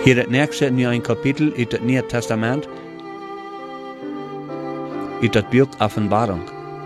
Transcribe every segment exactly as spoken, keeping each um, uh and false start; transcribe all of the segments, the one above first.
Hier het nächste nu een kapitel uit het Nieuwe Testament, uit het boek Offenbarung.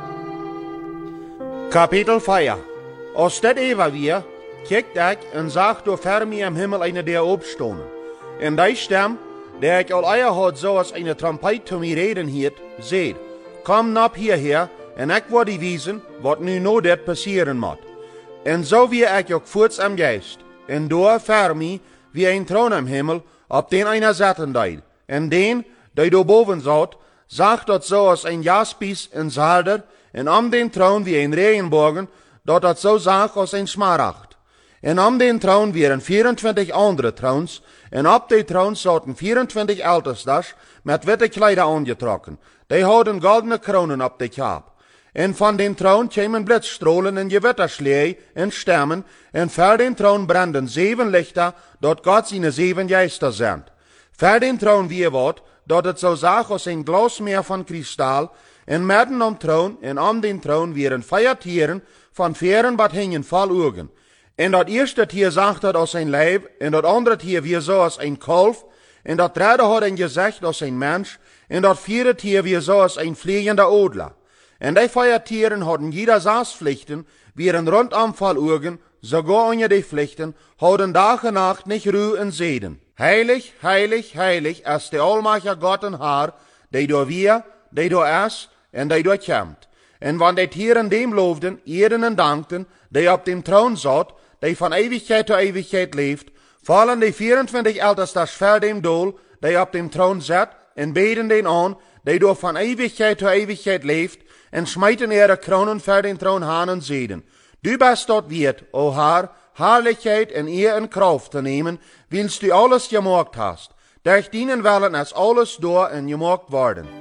Kapitel vier. Als dit even weer, kijkt ik en zag door ver mij am Himmel eine der opstonden. En die stem, der ik al eier had zoals eine trompet te mij reden hiet, zeid, kom nap hierher, en ik word die wiesen, wat nu no dit passieren moet. En zo wie ik ook voorts am geest, en door ver mij, wie een troon am Himmel, op den einer zetten deed. En den, die door boven zat, zag dat zoals een jaspis en zalder, en om den troon wie een regenbogen, dat dat zo zag als een smaragd. En om den troon waren vierentwintig andere troons, en op die troons zaten vierentwintig ältestas met witte kleider aangetrokken. Die hadden goldene kronen op de kap. En van den troon kwamen blitzstrolen en gewitterslee en stemmen, en voor den troon branden zeven lichter, dat God zijn zeven geister zendt. Voor den troon wie wat, dat het zo zag als een glasmeer van kristal, en midden om troon en om den troon waren vier tieren van veren wat hingen vol ogen. En dat eerste tier zag dat als een leeuw, en dat andere tier weer zo als een kalf, en dat derde had een gezicht als een mens, en dat vierde tier weer zo als een vliegende odler. En die vier tieren hadden jeder zes vlichten, waren rondom vol ogen, sogar onder die vlichten, hadden dag en nacht niet ruhe en zeden. Heilig, heilig, heilig is de Almachtige God en Haar, die door wir, die door is, en die door komt. En wanneer die tieren dem loofden, eren en dankten, die op dem troon zat, die van eeuwigheid tot eeuwigheid leeft, vallen die vierentwintig ältestas voor dem doel, die op dem troon zit, en beden den aan, die door van eeuwigheid tot eeuwigheid leeft, en smijten ihre kronen voor den troon aan en zeden. Du bist dort wert, o Haar, Herrlichkeit en eer en kracht te nemen, wils du alles gemaakt hast. Durch dienen willen is alles door en gemaakt worden.